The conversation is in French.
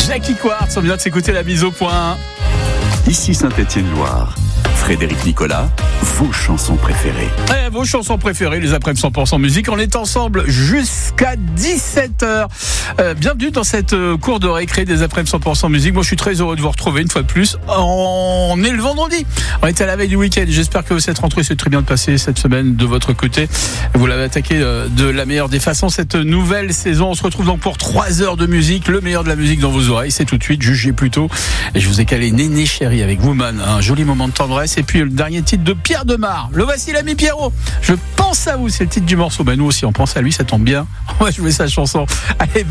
Jackie Quartz, on vient de s'écouter la mise au point. Ici Saint-Étienne-Loire. Frédéric Nicolas, vos chansons préférées. Vos chansons préférées, les après-midi 100% musique. On est ensemble jusqu'à 17h. Bienvenue dans cette cour de récré des après-midi 100% musique. Moi, je suis très heureux de vous retrouver une fois de plus. On est le vendredi. On est à la veille du week-end. J'espère que cette rentrée s'est très bien passée cette semaine de votre côté. Vous l'avez attaqué de la meilleure des façons. Cette nouvelle saison, on se retrouve donc pour 3 heures de musique. Le meilleur de la musique dans vos oreilles. C'est tout de suite. Jugez plutôt. Et je vous ai calé Néné Chérie avec Woman. Un joli moment de tendresse. Et puis le dernier titre de Pierre Demar. Le voici, l'ami Pierrot. Je pense à vous, c'est le titre du morceau. Nous aussi, on pense à lui, ça tombe bien. On va jouer sa chanson. Allez.